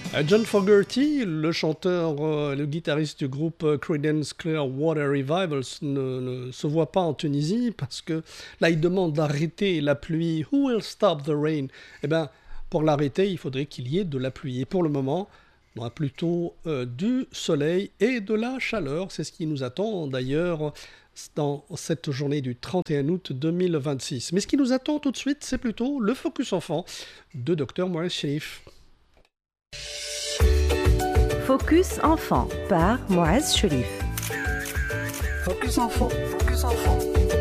John Fogerty, le chanteur, le guitariste du groupe Creedence Clearwater Revival, ne se voit pas en Tunisie parce que là, il demande d'arrêter la pluie. Who will stop the rain? Eh bien, pour l'arrêter, il faudrait qu'il y ait de la pluie. Et pour le moment, on a plutôt du soleil et de la chaleur. C'est ce qui nous attend d'ailleurs dans cette journée du 31 août 2026. Mais ce qui nous attend tout de suite, c'est plutôt le Focus Enfant de Dr Maurice Cherif. Focus Enfant par Maurice Cherif. Focus Enfant, Focus Enfant.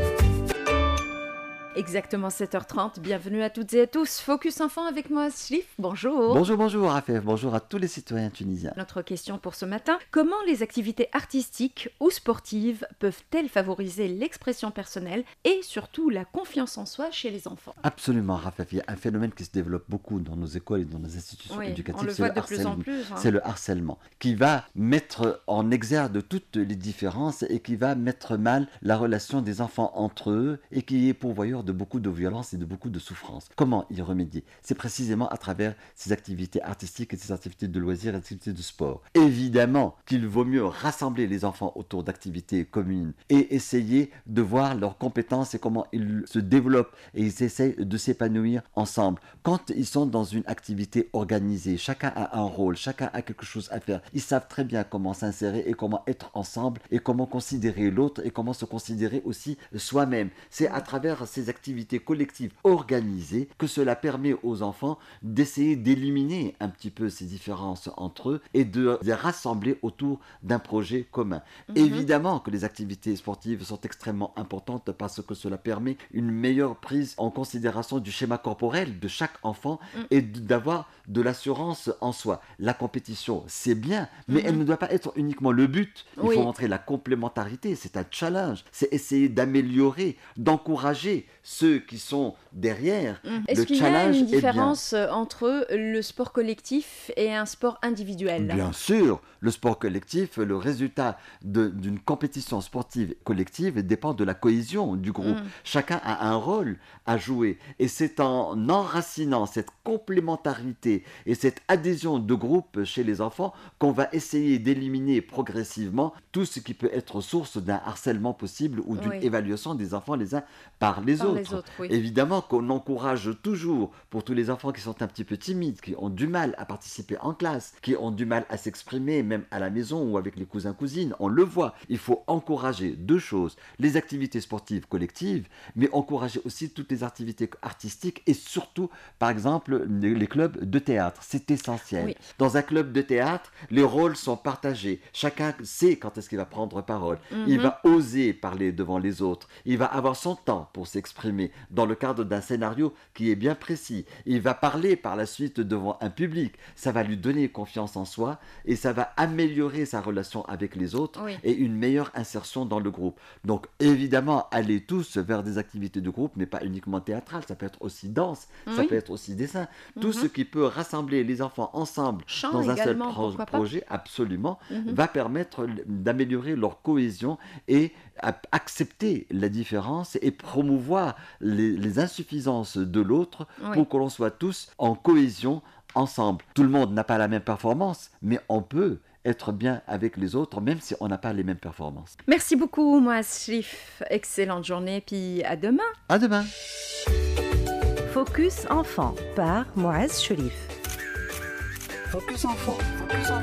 Exactement 7h30, bienvenue à toutes et à tous. Focus Enfant avec moi, Cherif, bonjour. Bonjour Raphaël, bonjour à tous les citoyens tunisiens. Notre question pour ce matin, comment les activités artistiques ou sportives peuvent-elles favoriser l'expression personnelle et surtout la confiance en soi chez les enfants? Absolument Raphaël, il y a un phénomène qui se développe beaucoup dans nos écoles et dans nos institutions éducatives, on le voit de plus en plus. C'est le harcèlement, qui va mettre en exergue toutes les différences et qui va mettre mal la relation des enfants entre eux et qui est pourvoyeur de beaucoup de violence et de beaucoup de souffrance. Comment y remédier? C'est précisément à travers ces activités artistiques et ces activités de loisirs et des activités de sport. Évidemment qu'il vaut mieux rassembler les enfants autour d'activités communes et essayer de voir leurs compétences et comment ils se développent et ils essayent de s'épanouir ensemble. Quand ils sont dans une activité organisée, chacun a un rôle, chacun a quelque chose à faire. Ils savent très bien comment s'insérer et comment être ensemble et comment considérer l'autre et comment se considérer aussi soi-même. C'est à travers ces activités collectives organisées que cela permet aux enfants d'essayer d'éliminer un petit peu ces différences entre eux et de les rassembler autour d'un projet commun. Évidemment que les activités sportives sont extrêmement importantes parce que cela permet une meilleure prise en considération du schéma corporel de chaque enfant et d'avoir de l'assurance en soi. La compétition, c'est bien, mais elle ne doit pas être uniquement le but. Il faut montrer la complémentarité, c'est un challenge, c'est essayer d'améliorer, d'encourager ceux qui sont derrière. Est-ce Le qu'il y a challenge une est bien. différence entre le sport collectif et un sport individuel? Bien sûr, le sport collectif, le résultat d'une compétition sportive collective dépend de la cohésion du groupe. Chacun a un rôle à jouer et c'est en enracinant cette complémentarité et cette adhésion de groupe chez les enfants qu'on va essayer d'éliminer progressivement tout ce qui peut être source d'un harcèlement possible ou d'une évaluation des enfants les uns par les autres. Évidemment qu'on encourage toujours pour tous les enfants qui sont un petit peu timides, qui ont du mal à participer en classe, qui ont du mal à s'exprimer même à la maison ou avec les cousins-cousines, on le voit. Il faut encourager deux choses, les activités sportives collectives, mais encourager aussi toutes les activités artistiques et surtout, par exemple, les clubs de théâtre. C'est essentiel. Dans un club de théâtre, les rôles sont partagés. Chacun sait quand est-ce qu'il va prendre parole. Il va oser parler devant les autres. Il va avoir son temps pour s'exprimer dans le cadre d'un scénario qui est bien précis. Il va parler par la suite devant un public. Ça va lui donner confiance en soi et ça va améliorer sa relation avec les autres et une meilleure insertion dans le groupe. Donc évidemment, aller tous vers des activités de groupe, mais pas uniquement théâtrales. Ça peut être aussi danse, ça peut être aussi dessin. Tout ce qui peut rassembler les enfants ensemble dans un seul projet, absolument, va permettre d'améliorer leur cohésion et accepter la différence et promouvoir les insuffisances de l'autre pour que l'on soit tous en cohésion ensemble. Tout le monde n'a pas la même performance, mais on peut être bien avec les autres, même si on n'a pas les mêmes performances. Merci beaucoup, moi, Cherif. Excellente journée, puis à demain. À demain. Focus Enfant par Maurice Cherif. Focus Enfant. Focus Enfant.